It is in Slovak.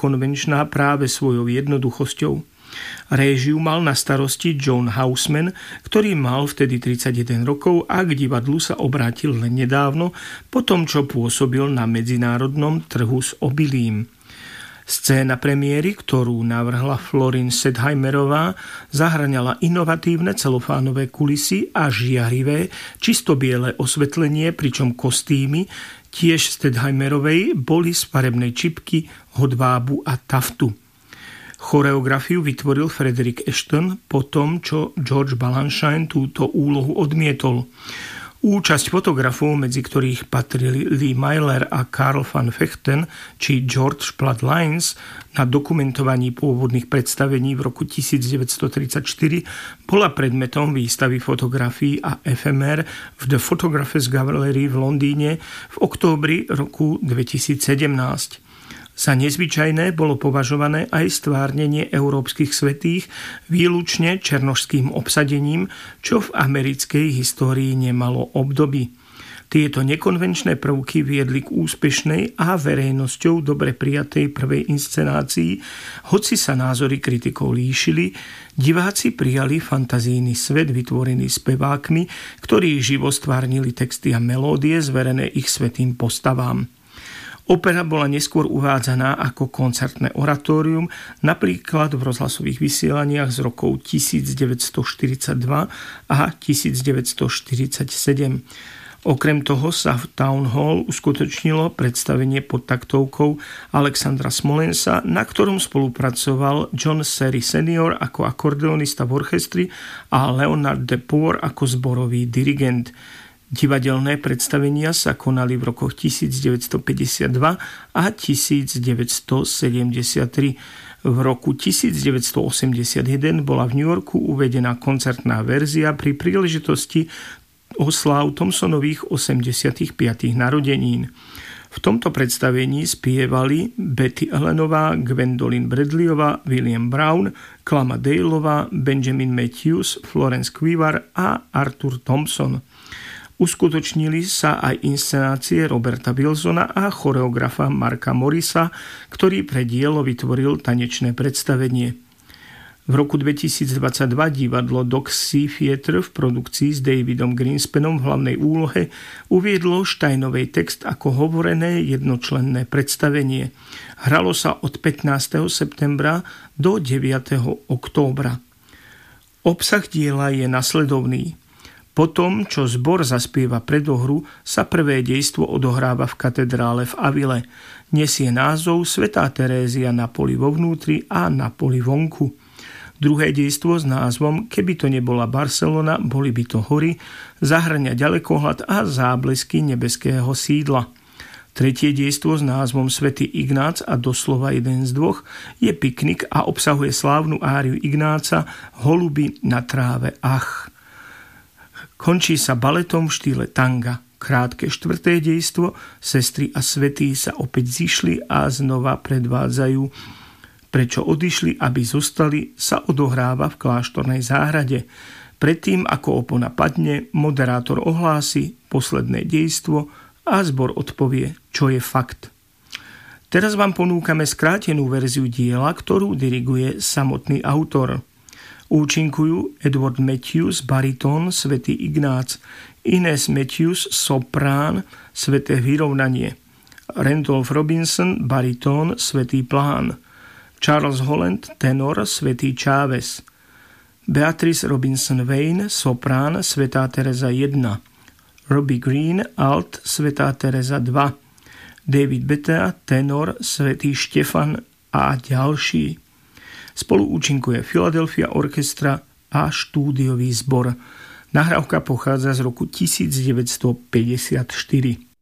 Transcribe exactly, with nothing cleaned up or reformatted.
nekonvenčná práve svojou jednoduchosťou. Réžiu mal na starosti John Houseman, ktorý mal vtedy tridsaťjeden rokov a k divadlu sa obrátil len nedávno, po tom, čo pôsobil na medzinárodnom trhu s obilím. Scéna premiéry, ktorú navrhla Florin Sedheimerová, zahŕňala inovatívne celofánové kulisy a žiarivé, čisto biele osvetlenie, pričom kostýmy, tiež Sedheimerovej, boli z farebnej čipky, hodvábu a taftu. Choreografiu vytvoril Frederick Ashton po tom, čo George Balanchine túto úlohu odmietol. Účasť fotografov, medzi ktorých patrili Lee Myler a Karl van Vechten či George Platt Lyons, na dokumentovaní pôvodných predstavení v roku devätnásťtridsaťštyri bola predmetom výstavy fotografií a efemér v The Photographers Gallery v Londýne v októbri roku dvetisícsedemnásť. Za nezvyčajné bolo považované aj stvárnenie európskych svätých výlučne černošským obsadením, čo v americkej histórii nemalo obdoby. Tieto nekonvenčné prvky viedli k úspešnej a verejnosťou dobre prijatej prvej inscenácii, hoci sa názory kritikov líšili, diváci prijali fantazijný svet vytvorený spevákmi, ktorí živo stvárnili texty a melódie zverené ich svätým postavám. Opera bola neskôr uvádzaná ako koncertné oratórium, napríklad v rozhlasových vysielaniach z rokov devätnásťštyridsaťdva a devätnásťštyridsaťsedem. Okrem toho sa v Town Hall uskutočnilo predstavenie pod taktovkou Alexandra Smolensa, na ktorom spolupracoval John Serry senior ako akordeonista v orchestri a Leonard de Poor ako zborový dirigent. Divadelné predstavenia sa konali v rokoch devätnásťpäťdesiatdva a devätnásťsedemdesiattri. V roku devätnásťosemdesiatjeden bola v New Yorku uvedená koncertná verzia pri príležitosti osláv Thompsonových osemdesiatych piatych narodenín. V tomto predstavení spievali Betty Allenová, Gwendolyn Bradleyová, William Brown, Clama Daleová, Benjamin Matthews, Florence Quivar a Arthur Thompson. Uskutočnili sa aj inscenácie Roberta Wilsona a choreografa Marka Morrisa, ktorý pre dielo vytvoril tanečné predstavenie. V roku dvetisícdvadsaťdva divadlo Dock Sea Theatre v produkcii s Davidom Greenspanom v hlavnej úlohe uviedlo Steinovej text ako hovorené jednočlenné predstavenie. Hralo sa od pätnásteho septembra do deviateho októbra. Obsah diela je nasledovný. Po tom, čo zbor zaspieva predohru, sa prvé dejstvo odohráva v katedrále v Avile. Nesie názov Svätá Terézia na poli vo vnútri a na poli vonku. Druhé dejstvo s názvom Keby to nebola Barcelona, boli by to hory, zahŕňa ďalekohľad a záblesky nebeského sídla. Tretie dejstvo s názvom Svätý Ignác a doslova jeden z dvoch je piknik a obsahuje slávnu áriu Ignáca Holuby na tráve Ach. Končí sa baletom v štýle tanga. Krátke štvrté dejstvo, sestry a svätí sa opäť zišli a znova predvádzajú. Prečo odišli, aby zostali, sa odohráva v kláštornej záhrade. Predtým, ako opona padne, moderátor ohlási posledné dejstvo a zbor odpovie, čo je fakt. Teraz vám ponúkame skrátenú verziu diela, ktorú diriguje samotný autor. Účinkujú Edward Matthews, baritón, Svätý Ignác, Ines Matthews, soprán, Sväté vyrovnanie, Randolph Robinson, baritón, Svätý plán, Charles Holland, tenor, Svätý Chávez, Beatrice Robinson Vane, soprán, Svätá Teresa jeden, Robbie Green, alt, Svätá Teresa dva, David Bethea, tenor, Svätý Štefan a ďalší. Spolu účinkuje Philadelphia Orchestra a štúdiový zbor. Nahrávka pochádza z roku devätnásťpäťdesiatštyri.